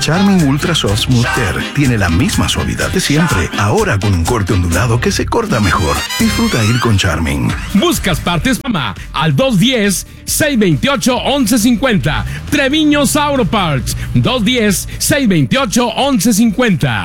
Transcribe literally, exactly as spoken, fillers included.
Charmin Ultra Soft Smooth Care tiene la misma suavidad de siempre, ahora con un corte ondulado que se corta mejor. Disfruta ir con Charmin. Buscas partes mamá al dos uno cero, seis dos ocho, once cincuenta. Treviño Auto Parts. dos uno cero, seis dos ocho, once cincuenta.